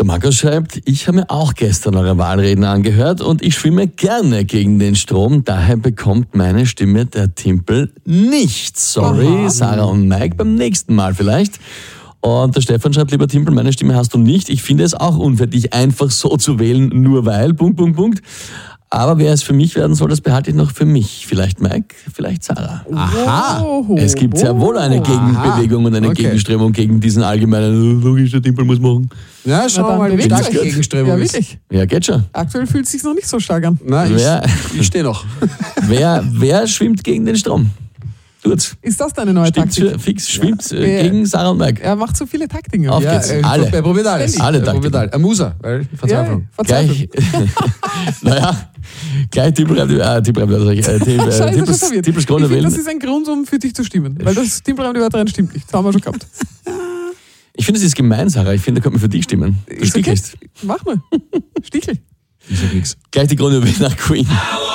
Der Markus schreibt, ich habe mir auch gestern eure Wahlreden angehört und ich schwimme gerne gegen den Strom, daher bekommt meine Stimme der Timpel nicht. Sorry, Sarah und Mike, beim nächsten Mal vielleicht. Und der Stefan schreibt, lieber Timpel, meine Stimme hast du nicht. Ich finde es auch unfair, dich einfach so zu wählen, nur weil, ... Aber wer es für mich werden soll, das behalte ich noch für mich. Vielleicht Mike, vielleicht Sarah. Aha. Es gibt sehr wohl eine Gegenbewegung und eine Gegenströmung gegen diesen allgemeinen, logisch, der Timpel muss machen. Ja, schauen wir mal, wie stark die Gegenströmung ist. Wirklich. Ja, geht schon. Aktuell fühlt es sich noch nicht so stark an. Nein, ich stehe noch. Wer schwimmt gegen den Strom? Tut's. Ist das deine neue Taktik? Fix schwimmt gegen Sarah und Mike. Er macht so viele Taktiken. Auf geht's. Er probiert alles. Alle Taktiken. Ein Muser, weil Verzweiflung. Gleich, gleich Tippelschkonne Das ist ein Grund, um für dich zu stimmen. Weil das Timpelreim stimmt nicht. Das haben wir schon gehabt. Ich finde, es ist gemein, Sarah. Ich finde, da könnte man für dich stimmen. Du stichelst. Mach mal. Stichel. Ich sag nichts. Gleich die Gründe nach Queen.